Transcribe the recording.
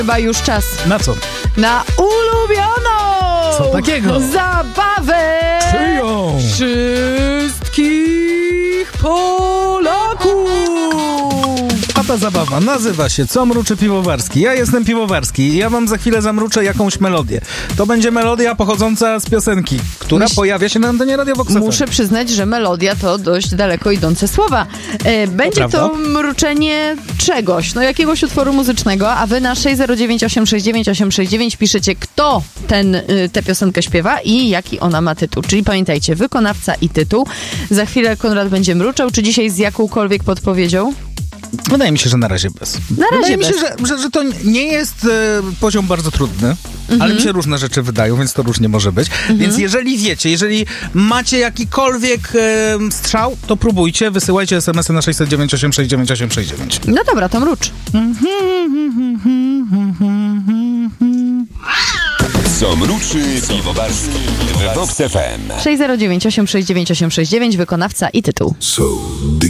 Chyba już czas Na co? na ulubioną Co takiego? zabawę Czyją? wszystkich Polaków. A ta zabawa nazywa się Co mruczy piwowarski. Ja jestem piwowarski i ja wam za chwilę zamruczę jakąś melodię. To będzie melodia pochodząca z piosenki, która pojawia się na antenie Radio Vox FM. Muszę przyznać, że melodia to dość daleko idące słowa. Będzie to mruczenie czegoś, jakiegoś utworu muzycznego, a wy na 609869869 piszecie, kto tę piosenkę śpiewa i jaki ona ma tytuł. Czyli pamiętajcie, wykonawca i tytuł. Za chwilę Konrad będzie mruczał. Czy dzisiaj z jakąkolwiek podpowiedzią? Wydaje mi się, że na razie bez. Wydaje mi się, że to nie jest poziom bardzo trudny, ale mi się różne rzeczy wydają, więc to różnie może być. Więc jeżeli wiecie, jeżeli macie jakikolwiek strzał, to próbujcie, wysyłajcie SMS-y na 609869869. No dobra, to mrucz. Co mruczy piwowarski w Vox FM. 609869869, wykonawca i tytuł. So, the